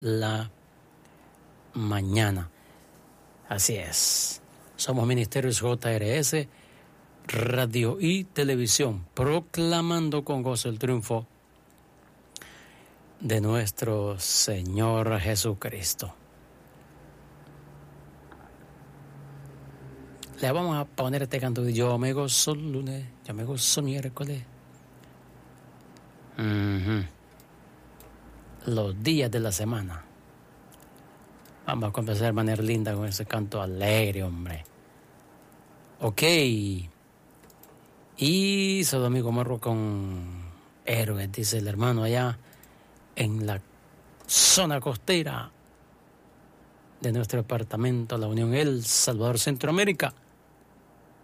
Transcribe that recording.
la mañana. Así es. Somos Ministerios JRS, Radio y Televisión, proclamando con gozo el triunfo de nuestro Señor Jesucristo. Le vamos a poner este canto de yo me gozo lunes, yo me gozo miércoles. Los días de la semana. Vamos a comenzar de manera linda con ese canto alegre, hombre. Ok. Y Santo Domingo Morro con Héroes, dice el hermano allá en la zona costera de nuestro departamento, la Unión El Salvador, Centroamérica.